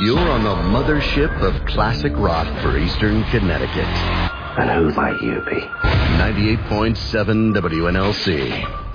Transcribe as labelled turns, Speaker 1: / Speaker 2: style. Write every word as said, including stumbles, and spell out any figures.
Speaker 1: You're on the mothership of classic rock for Eastern Connecticut.
Speaker 2: And who might you be?
Speaker 1: ninety-eight point seven W N L C.